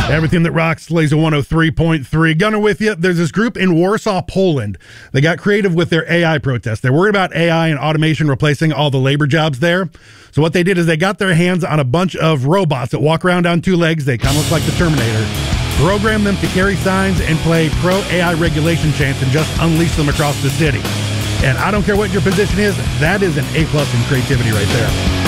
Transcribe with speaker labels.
Speaker 1: Everything that rocks, Laser 103.3. Gunner with you. There's this group in Warsaw, Poland. They got creative with their AI protest. They're worried about AI and automation replacing all the labor jobs there. So what they did is they got their hands on a bunch of robots that walk around on two legs. They kind of look like the Terminator. Program them to carry signs and play pro-AI regulation chants and just unleash them across the city. And I don't care what your position is, that is an A+ in creativity right there.